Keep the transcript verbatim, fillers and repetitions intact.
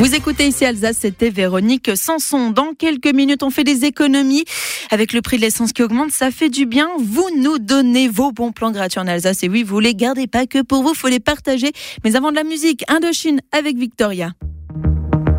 Vous écoutez ici Alsace, c'était Véronique Sanson. Dans quelques minutes, on fait des économies. Avec le prix de l'essence qui augmente, ça fait du bien. Vous nous donnez vos bons plans gratuits en Alsace. Et oui, vous les gardez pas que pour vous, faut les partager. Mais avant de la musique, Indochine avec Victoria.